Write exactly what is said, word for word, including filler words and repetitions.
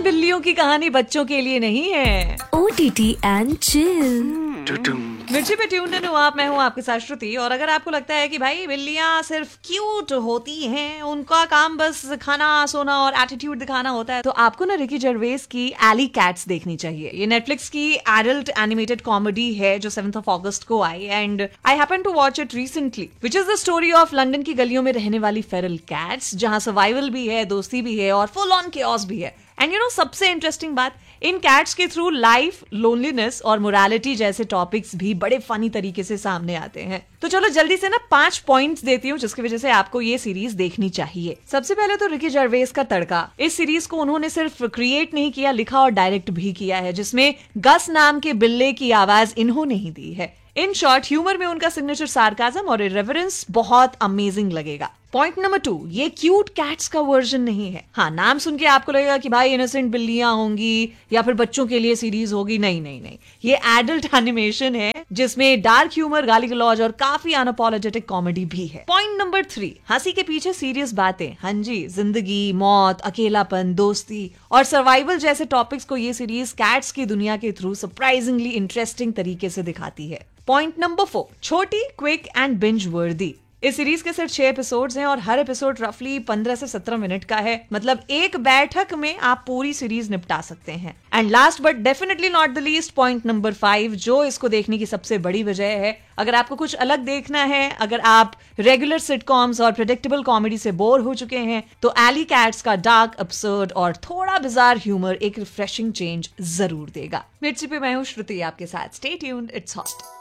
बिल्लियों की कहानी बच्चों के लिए नहीं है। O T T and chill। मिर्ची पे ट्यून्ड इन हुआ आप, मैं हूँ आपके साथ श्रुति। और अगर आपको लगता है कि भाई बिल्लियां सिर्फ क्यूट होती हैं, उनका काम बस खाना सोना और एटीट्यूड दिखाना होता है, तो आपको ना रिकी जर्वेस की एली कैट्स देखनी चाहिए। ये नेटफ्लिक्स की एडल्ट एनिमेटेड कॉमेडी है जो सेवंथ ऑफ अगस्त को आई, and I happen to watch it recently, which is the story of London की गलियों में रहने वाली फेरल कैट्स, जहां सर्वाइवल भी है, दोस्ती भी है और फुल ऑन केओस भी है। एंड यू नो सबसे इंटरेस्टिंग बात, इन कैट्स के थ्रू लाइफ, लोनलीनेस और मोरालिटी जैसे टॉपिक्स भी बड़े फनी तरीके से सामने आते हैं। तो चलो जल्दी से ना पांच पॉइंट्स देती हूँ जिसकी वजह से आपको ये सीरीज देखनी चाहिए। सबसे पहले तो रिकी जर्वेस का तड़का। इस सीरीज को उन्होंने सिर्फ क्रिएट नहीं किया, लिखा और डायरेक्ट भी किया है, जिसमें गस नाम के बिल्ले की आवाज इन्होंने ही दी है। इन शॉर्ट, ह्यूमर में उनका सिग्नेचर सार्काज्म और इरेवरेंस बहुत अमेजिंग लगेगा। पॉइंट नंबर टू, ये क्यूट कैट्स का वर्जन नहीं है। हाँ, नाम सुन के आपको लगेगा कि भाई इनोसेंट बिल्लियां होंगी या फिर बच्चों के लिए सीरीज होगी। नहीं नहीं नहीं, ये एडल्ट एनिमेशन है जिसमें डार्क ह्यूमर, गाली गलौज और काफी अनअपोलोजेटिक कॉमेडी भी है। पॉइंट नंबर थ्री, हंसी के पीछे सीरियस बातें। हाँ जी, जिंदगी, मौत, अकेलापन, दोस्ती और सर्वाइवल जैसे टॉपिक्स को ये सीरीज कैट्स की दुनिया के थ्रू सरप्राइजिंगली इंटरेस्टिंग तरीके से दिखाती है। पॉइंट नंबर फोर, छोटी, क्विक एंड बिंज वर्दी। इस सीरीज के सिर्फ छह एपिसोड्स हैं और हर एपिसोड रफली पंद्रह से सत्रह मिनट का है, मतलब एक बैठक में आप पूरी सीरीज निपटा सकते हैं। And last but definitely not the least, point number five, जो इसको देखने की सबसे बड़ी वजह है। अगर आपको कुछ अलग देखना है, अगर आप रेगुलर सिटकॉम्स और प्रेडिक्टेबल कॉमेडी से बोर हो चुके हैं, तो एली कैट्स का डार्क, अब्सर्ड और थोड़ा बिजार ह्यूमर एक रिफ्रेशिंग चेंज जरूर देगा। मिर्ची पे मैं हूँ श्रुति आपके साथ। Stay tuned, it's hot.